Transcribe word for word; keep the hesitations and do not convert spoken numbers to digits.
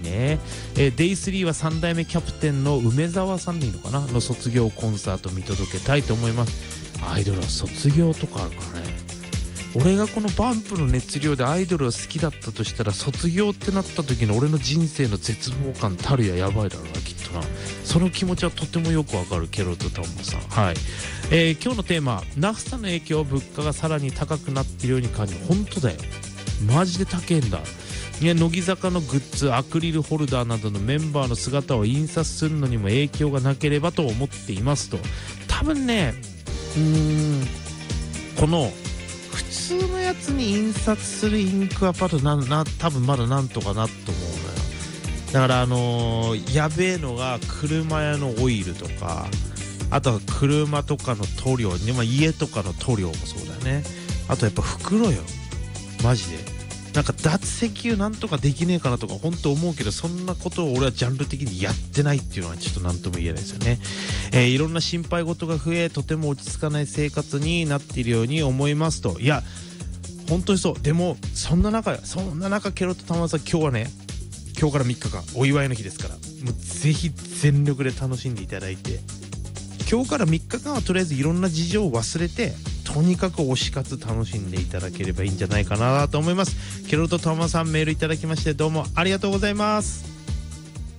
ね。えー、デイスリーはさん代目キャプテンの梅沢さんでいいのかなの卒業コンサート見届けたいと思います。アイドルは卒業とかあるからね。俺がこのバンプの熱量でアイドルが好きだったとしたら、卒業ってなった時の俺の人生の絶望感たるややばいだろうな、きっとな。その気持ちはとてもよくわかる。ケロとタモさん。はい、えー、今日のテーマ、ナフサの影響、物価がさらに高くなっているように感じる。本当だよ、マジで高えんだ。いや、乃木坂のグッズ、アクリルホルダーなどのメンバーの姿を印刷するのにも影響がなければと思っていますと。多分ね、うーんこの普通のやつに印刷するインクはまだなな多分まだなんとかなと思うのよ。だからあのー、やべえのが車屋のオイルとか、あとは車とかの塗料、まあ、家とかの塗料もそうだよね。あとやっぱ袋よ、マジで。なんか脱石油なんとかできねえかなとか本当思うけど、そんなことを俺はジャンル的にやってないっていうのはちょっと何とも言えないですよね。えー、いろんな心配事が増え、とても落ち着かない生活になっているように思いますと。いや本当にそう。でもそんな中そんな中ケロとたまさん、今日はね、今日からみっかかんお祝いの日ですから、もうぜひ全力で楽しんでいただいて、今日からみっかかんはとりあえずいろんな事情を忘れて、とにかく推し活楽しんでいただければいいんじゃないかなと思います。ケロとたまさん、メールいただきましてどうもありがとうございます。